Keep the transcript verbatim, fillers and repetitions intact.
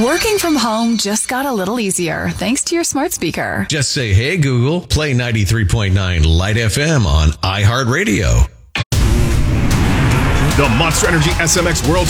Working from home just got a little easier thanks to your smart speaker. Just say, hey, Google, play ninety-three point nine Light F M on iHeartRadio. The Monster Energy S M X World